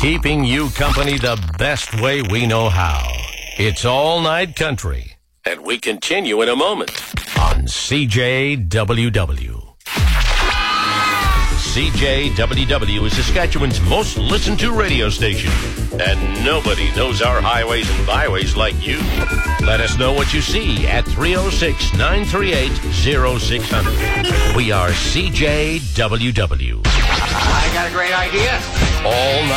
Keeping you company the best way we know how. It's All Night Country. And we continue in a moment on CJWW. CJWW is Saskatchewan's most listened to radio station. And nobody knows our highways and byways like you. Let us know what you see at 306-938-0600. We are CJWW. I got a great idea. All Night